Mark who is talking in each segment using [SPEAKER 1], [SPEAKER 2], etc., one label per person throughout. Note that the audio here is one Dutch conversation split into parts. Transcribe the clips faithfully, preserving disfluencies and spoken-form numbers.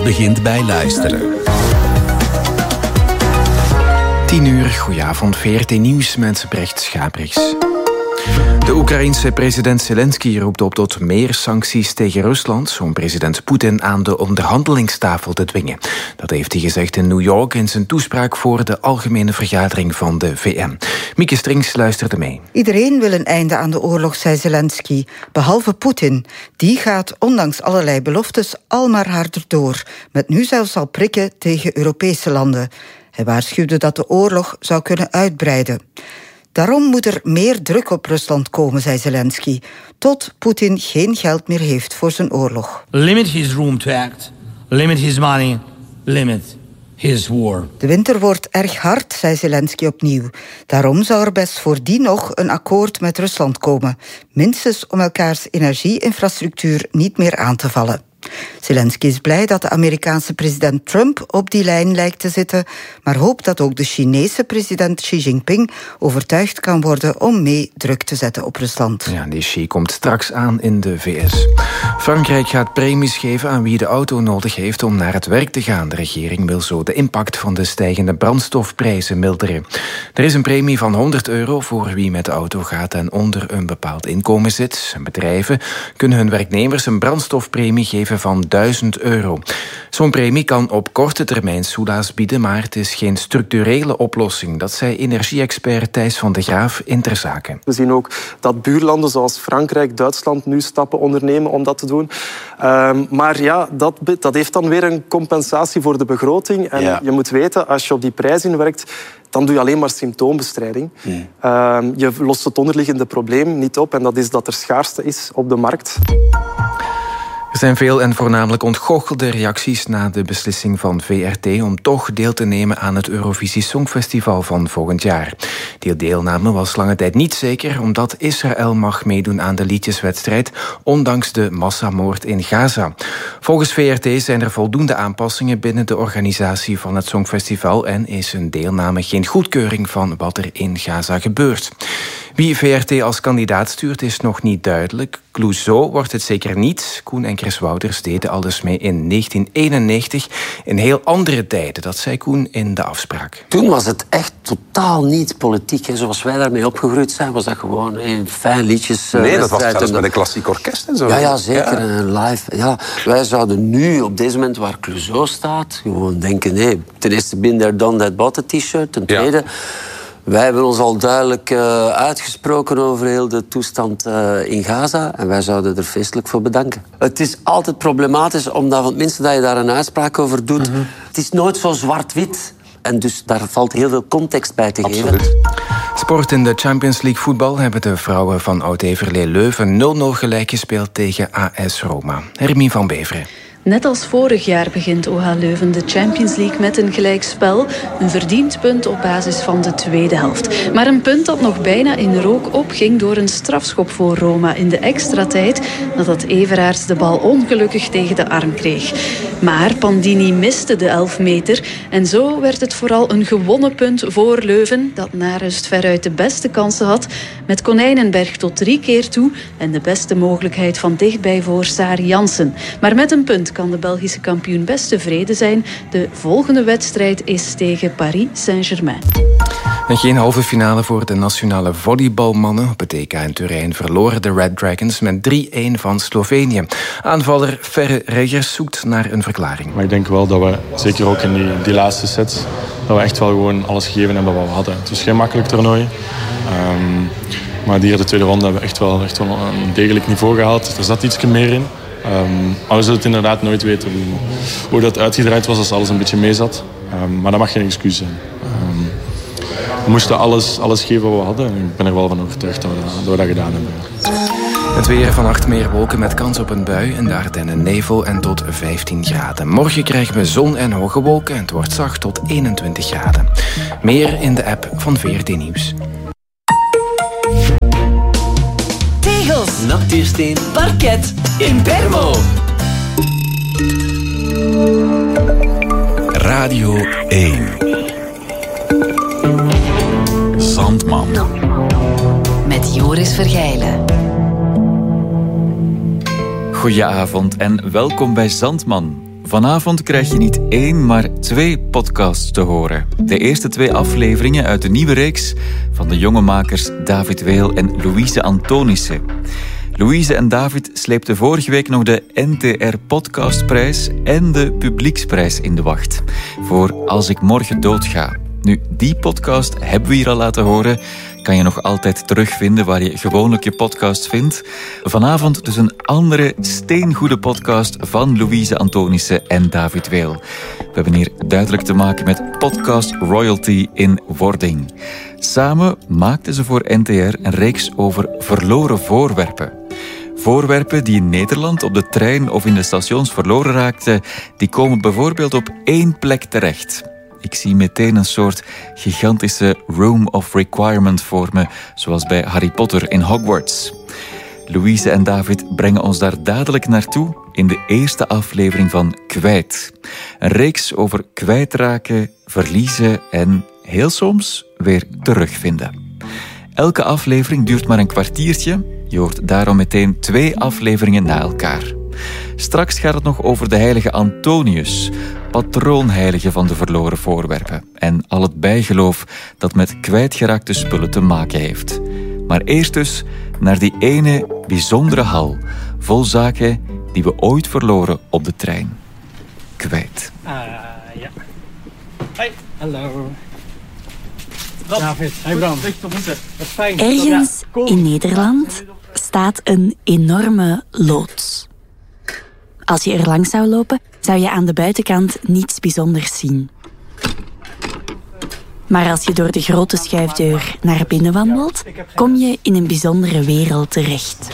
[SPEAKER 1] begint bij luisteren.
[SPEAKER 2] tien uur, goedenavond, V R T Nieuws met Brecht Schabriks. De Oekraïense president Zelensky roept op tot meer sancties tegen Rusland om president Poetin aan de onderhandelingstafel te dwingen. Dat heeft hij gezegd in New York in zijn toespraak voor de algemene vergadering van de V N. Mieke Strings luisterde mee.
[SPEAKER 3] Iedereen wil een einde aan de oorlog, zei Zelensky, behalve Poetin. Die gaat, ondanks allerlei beloftes, al maar harder door, met nu zelfs al prikken tegen Europese landen. Hij waarschuwde dat de oorlog zou kunnen uitbreiden. Daarom moet er meer druk op Rusland komen, zei Zelensky, tot Poetin geen geld meer heeft voor zijn oorlog.
[SPEAKER 4] Limit his room to act, limit his money, limit his war.
[SPEAKER 3] De winter wordt erg hard, zei Zelensky opnieuw. Daarom zou er best voordien nog een akkoord met Rusland komen, minstens om elkaars energieinfrastructuur niet meer aan te vallen. Zelensky is blij dat de Amerikaanse president Trump op die lijn lijkt te zitten, maar hoopt dat ook de Chinese president Xi Jinping overtuigd kan worden om mee druk te zetten op Rusland.
[SPEAKER 2] Ja, die Xi komt straks aan in de V S. Frankrijk gaat premies geven aan wie de auto nodig heeft om naar het werk te gaan. De regering wil zo de impact van de stijgende brandstofprijzen milderen. Er is een premie van honderd euro voor wie met de auto gaat en onder een bepaald inkomen zit. Bedrijven kunnen hun werknemers een brandstofpremie geven van duizend euro. Zo'n premie kan op korte termijn soelaas bieden, maar het is geen structurele oplossing. Dat zei energie-expert Thijs van de Graaf in Ter Zaken.
[SPEAKER 5] We zien ook dat buurlanden zoals Frankrijk, Duitsland nu stappen ondernemen om dat te doen. Um, maar ja, dat, dat heeft dan weer een compensatie voor de begroting. En ja. je moet weten, als je op die prijs inwerkt, dan doe je alleen maar symptoombestrijding. Hmm. Um, je lost het onderliggende probleem niet op en dat is dat er schaarste is op de markt.
[SPEAKER 2] Er zijn veel en voornamelijk ontgoochelde reacties na de beslissing van V R T om toch deel te nemen aan het Eurovisie Songfestival van volgend jaar. Die deelname was lange tijd niet zeker, omdat Israël mag meedoen aan de liedjeswedstrijd, ondanks de massamoord in Gaza. Volgens V R T zijn er voldoende aanpassingen binnen de organisatie van het Songfestival en is een deelname geen goedkeuring van wat er in Gaza gebeurt. Wie V R T als kandidaat stuurt is nog niet duidelijk. Clouseau wordt het zeker niet. Koen en Chris Wouters deden al dus mee in negentien eenennegentig. In heel andere tijden, dat zei Koen in de afspraak.
[SPEAKER 6] Toen was het echt totaal niet politiek. Hè. Zoals wij daarmee opgegroeid zijn, was dat gewoon een fijn liedjes. Uh,
[SPEAKER 7] nee, dat was zelfs met een klassiek orkest en zo.
[SPEAKER 6] Ja, ja zeker. Ja. En live. Ja. Wij zouden nu, op deze moment waar Clouseau staat, gewoon denken, nee, ten eerste been there, done that, bought a t-shirt. Ten tweede... Ja. Wij hebben ons al duidelijk uh, uitgesproken over heel de toestand uh, in Gaza. En wij zouden er feestelijk voor bedanken. Het is altijd problematisch, omdat van het minste dat je daar een uitspraak over doet... Mm-hmm. Het is nooit zo zwart-wit. En dus daar valt heel veel context bij te
[SPEAKER 2] Absoluut.
[SPEAKER 6] geven.
[SPEAKER 2] Sport in de Champions League voetbal hebben de vrouwen van Oud-Heverlee Leuven nul nul gelijk gespeeld tegen A S Roma. Hermine van Beveren.
[SPEAKER 8] Net als vorig jaar begint O H Leuven de Champions League met een gelijkspel. Een verdiend punt op basis van de tweede helft. Maar een punt dat nog bijna in rook opging door een strafschop voor Roma in de extra tijd, nadat Everaerts de bal ongelukkig tegen de arm kreeg. Maar Pandini miste de elf meter en zo werd het vooral een gewonnen punt voor Leuven, dat na rust veruit de beste kansen had, met Konijnenberg tot drie keer toe en de beste mogelijkheid van dichtbij voor Sari Jansen. Maar met een punt kan de Belgische kampioen best tevreden zijn. De volgende wedstrijd is tegen Paris Saint-Germain.
[SPEAKER 2] En geen halve finale voor de nationale volleybalmannen. Op het E K in Turijn verloren de Red Dragons met drie-een van Slovenië. Aanvaller Ferre Reggers zoekt naar een verklaring.
[SPEAKER 9] Maar ik denk wel dat we, zeker ook in die, die laatste sets, dat we echt wel gewoon alles gegeven hebben wat we hadden. Het was geen makkelijk toernooi. Um, maar die de tweede ronde hebben we echt wel, echt wel een degelijk niveau gehaald. Er zat iets meer in. Um, maar we zullen het inderdaad nooit weten hoe, hoe dat uitgedraaid was als alles een beetje mee zat. Um, maar dat mag geen excuus zijn. Um, we moesten alles, alles geven wat we hadden. En ik ben er wel van overtuigd dat we dat, dat, we dat gedaan hebben.
[SPEAKER 2] Het weer: vannacht meer wolken met kans op een bui. En de Ardennen nevel en tot vijftien graden. Morgen krijgen we zon en hoge wolken en het wordt zacht tot eenentwintig graden. Meer in de app van V R T Nieuws.
[SPEAKER 1] Tegels, natuursteen, parket, Impermo. Radio één. Zandman.
[SPEAKER 10] Met Joris Vergijlen.
[SPEAKER 11] Goedenavond en welkom bij Zandman. Vanavond krijg je niet één, maar twee podcasts te horen. De eerste twee afleveringen uit de nieuwe reeks van de jonge makers David Weel en Louise Antonissen. Louise en David sleepten vorige week nog de N T R Podcastprijs en de Publieksprijs in de wacht voor Als ik morgen doodga. Nu, die podcast hebben we hier al laten horen. Kan je nog altijd terugvinden waar je gewoonlijk je podcast vindt. Vanavond dus een andere steengoede podcast van Louise Antonissen en David Weel. We hebben hier duidelijk te maken met podcast royalty in wording. Samen maakten ze voor N T R een reeks over verloren voorwerpen. Voorwerpen die in Nederland op de trein of in de stations verloren raakten, die komen bijvoorbeeld op één plek terecht. Ik zie meteen een soort gigantische room of requirement voor me, zoals bij Harry Potter in Hogwarts. Louise en David brengen ons daar dadelijk naartoe in de eerste aflevering van Kwijt. Een reeks over kwijtraken, verliezen en heel soms weer terugvinden. Elke aflevering duurt maar een kwartiertje. Je hoort daarom meteen twee afleveringen na elkaar. Straks gaat het nog over de heilige Antonius, patroonheilige van de verloren voorwerpen, en al het bijgeloof dat met kwijtgeraakte spullen te maken heeft. Maar eerst dus naar die ene bijzondere hal, vol zaken die we ooit verloren op de trein. Kwijt.
[SPEAKER 12] Ah, uh, ja. Hoi. Hallo. David. Hey Bram. Wat fijn.
[SPEAKER 13] Ergens in Nederland staat een enorme loods. Als je er langs zou lopen, zou je aan de buitenkant niets bijzonders zien. Maar als je door de grote schuifdeur naar binnen wandelt, kom je in een bijzondere wereld terecht.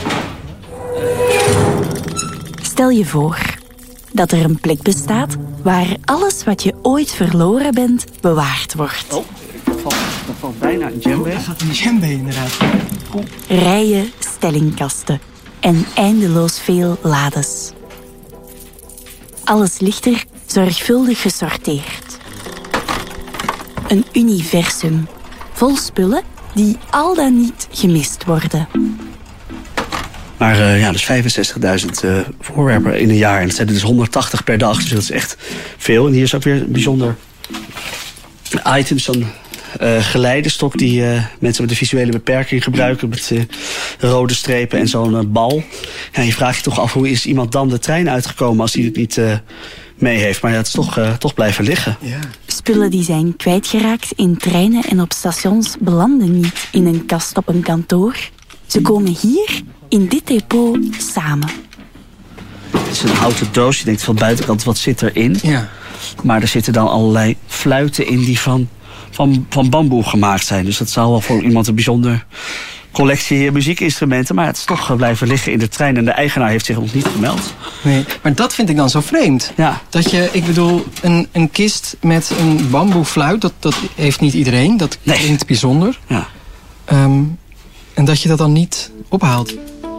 [SPEAKER 13] Stel je voor dat er een plek bestaat waar alles wat je ooit verloren bent bewaard wordt.
[SPEAKER 12] Oh, dat valt, dat valt bijna een djembe. Oh, dat gaat een djembe inderdaad. Oh.
[SPEAKER 13] Rijen stellingkasten en eindeloos veel lades. Alles ligt er zorgvuldig gesorteerd. Een universum, vol spullen die al dan niet gemist worden.
[SPEAKER 12] Maar uh, ja, dus vijfenzestigduizend uh, voorwerpen in een jaar. En dat zijn er dus honderdtachtig per dag, dus dat is echt veel. En hier is ook weer een bijzonder item, zo'n uh, geleidestok die uh, mensen met een visuele beperking gebruiken, met uh, rode strepen en zo'n uh, bal. Ja, je vraagt je toch af, hoe is iemand dan de trein uitgekomen als hij het niet uh, mee heeft? Maar ja, het is toch, uh, toch blijven liggen. Ja.
[SPEAKER 13] Spullen die zijn kwijtgeraakt in treinen en op stations belanden niet in een kast op een kantoor. Ze komen hier in dit depot samen.
[SPEAKER 12] Het is een houten doos. Je denkt van buitenkant, wat zit erin? Ja. Maar er zitten dan allerlei fluiten in die van, van, van bamboe gemaakt zijn. Dus dat zou wel voor iemand een bijzonder collectie muziekinstrumenten. Maar het is toch blijven liggen in de trein. En de eigenaar heeft zich nog niet gemeld.
[SPEAKER 14] Nee, maar dat vind ik dan zo vreemd. Ja. Dat je, ik bedoel, een, een kist met een bamboefluit, dat, dat heeft niet iedereen. Dat klinkt nee. bijzonder. Ja. Um, en dat je dat dan niet ophaalt.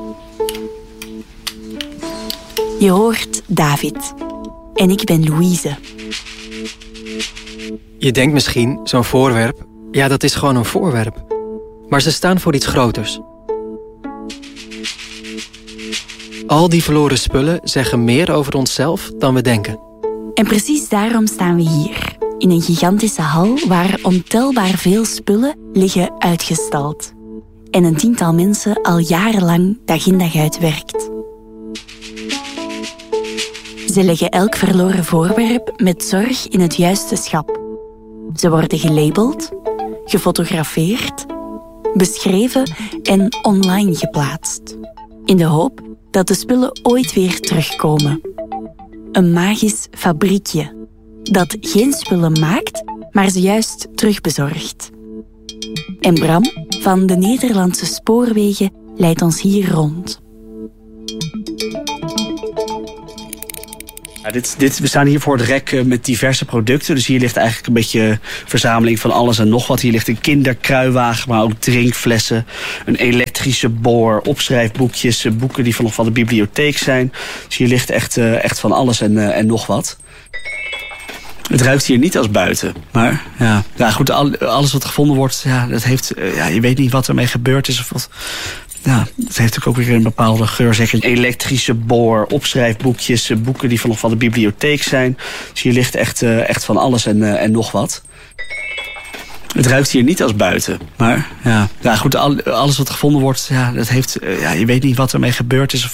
[SPEAKER 13] Je hoort David. En ik ben Louise.
[SPEAKER 14] Je denkt misschien, zo'n voorwerp, ja, dat is gewoon een voorwerp. Maar ze staan voor iets groters. Al die verloren spullen zeggen meer over onszelf dan we denken.
[SPEAKER 13] En precies daarom staan we hier. In een gigantische hal waar ontelbaar veel spullen liggen uitgestald. En een tiental mensen al jarenlang dag in dag uit werkt. Ze leggen elk verloren voorwerp met zorg in het juiste schap. Ze worden gelabeld, gefotografeerd, beschreven en online geplaatst. In de hoop dat de spullen ooit weer terugkomen. Een magisch fabriekje dat geen spullen maakt, maar ze juist terugbezorgt. En Bram van de Nederlandse Spoorwegen leidt ons hier rond.
[SPEAKER 12] Ja, dit, dit, we staan hier voor het rek met diverse producten. Dus hier ligt eigenlijk een beetje verzameling van alles en nog wat. Hier ligt een kinderkruiwagen, maar ook drinkflessen. Een elektrische boor, opschrijfboekjes, boeken die van nog van de bibliotheek zijn. Dus hier ligt echt, echt van alles en, uh, en nog wat. Het ruikt hier niet als buiten. Maar ja, ja goed, alles wat gevonden wordt, ja, dat heeft, ja, je weet niet wat ermee gebeurd is of wat ja, het heeft natuurlijk ook weer een bepaalde geur. Zeg je, elektrische boor, opschrijfboekjes, boeken die van nog van de bibliotheek zijn. Dus hier ligt echt, uh, echt van alles en, uh, en nog wat. Het ruikt hier niet als buiten. Maar ja, ja goed, alles wat gevonden wordt, ja, dat heeft, ja, je weet niet wat ermee gebeurd is. Of